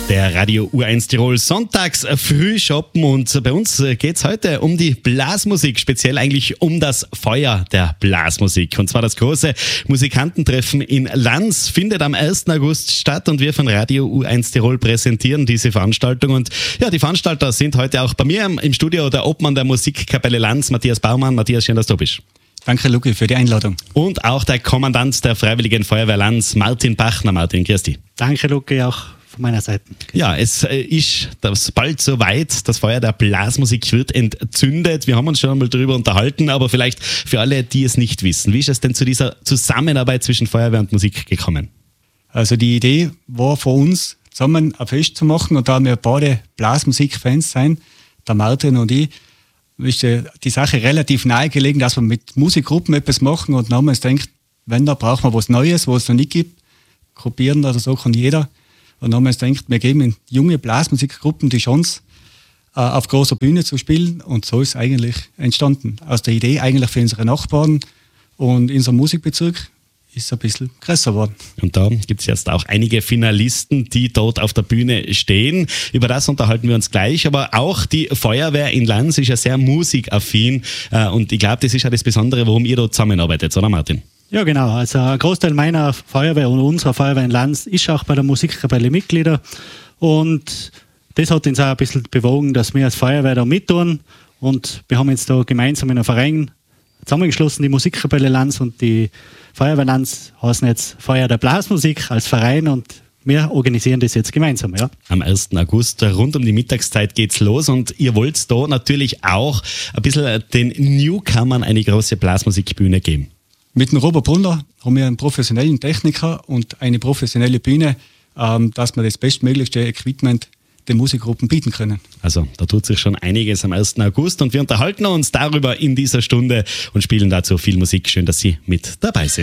Der Radio U1 Tirol Sonntags Frühschoppen und bei uns geht es heute um die Blasmusik, speziell eigentlich um das Feuer der Blasmusik. Und zwar das große Musikantentreffen in Lanz findet am 1. August statt und wir von Radio U1 Tirol präsentieren diese Veranstaltung. Und ja, die Veranstalter sind heute auch bei mir im Studio, der Obmann der Musikkapelle Lanz, Matthias Baumann. Matthias, schön, dass du bist. Danke, Luki, für die Einladung. Und auch der Kommandant der Freiwilligen Feuerwehr Lanz, Martin Bachner. Martin, grüß dich. Danke, Luki, auch von meiner Seite. Ja, es ist bald soweit. Das Feuer der Blasmusik wird entzündet. Wir haben uns schon einmal darüber unterhalten, aber vielleicht für alle, die es nicht wissen. Wie ist es denn zu dieser Zusammenarbeit zwischen Feuerwehr und Musik gekommen? Also die Idee war von uns, zusammen ein Fest zu machen, und da wir beide Blasmusik-Fans sind, der Martin und ich, ist die Sache relativ nahe gelegen, dass wir mit Musikgruppen etwas machen, und dann haben wir uns gedacht, wenn, da brauchen wir was Neues, was es noch nicht gibt. Gruppieren oder so kann jeder. Und dann haben wir uns gedacht, wir geben in junge Blasmusikgruppen die Chance, auf großer Bühne zu spielen, und so ist es eigentlich entstanden. Aus der Idee eigentlich für unsere Nachbarn, und unser Musikbezirk ist ein bisschen größer geworden. Und da gibt es jetzt auch einige Finalisten, die dort auf der Bühne stehen. Über das unterhalten wir uns gleich. Aber auch die Feuerwehr in Lanz ist ja sehr musikaffin. Und ich glaube, das ist ja das Besondere, warum ihr dort zusammenarbeitet, oder Martin? Ja, genau. Also ein Großteil meiner Feuerwehr und unserer Feuerwehr in Lanz ist auch bei der Musikkapelle Mitglieder. Und das hat uns auch ein bisschen bewogen, dass wir als Feuerwehr da mittun. Und wir haben jetzt da gemeinsam in einem Verein zusammengeschlossen, die Musikkapelle Lanz und die Feuerwehr Lanz heißen jetzt Feuer der Blasmusik als Verein, und wir organisieren das jetzt gemeinsam. Ja. Am 1. August rund um die Mittagszeit geht's los, und ihr wollt da natürlich auch ein bisschen den Newcomern eine große Blasmusikbühne geben. Mit dem Robert Brunner haben wir einen professionellen Techniker und eine professionelle Bühne, dass wir das bestmöglichste Equipment den Musikgruppen bieten können. Also da tut sich schon einiges am 1. August, und wir unterhalten uns darüber in dieser Stunde und spielen dazu viel Musik. Schön, dass Sie mit dabei sind.